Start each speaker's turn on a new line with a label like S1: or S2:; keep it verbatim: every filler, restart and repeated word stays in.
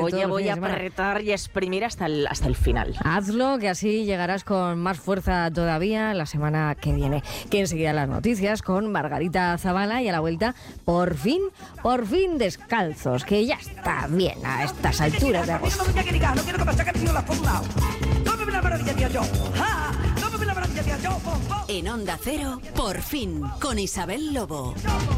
S1: voy,
S2: todo el
S1: voy
S2: fin
S1: a
S2: de semana.
S1: apretar y exprimir hasta el, hasta el final.
S2: Hazlo, que así llegarás con más fuerza todavía la semana que viene. Que enseguida las noticias con Margarita Zavala y a la vuelta, por fin, por fin descalzos, que ya está bien a estas alturas de agosto.
S3: En Onda Cero, por fin, con Isabel Lobo.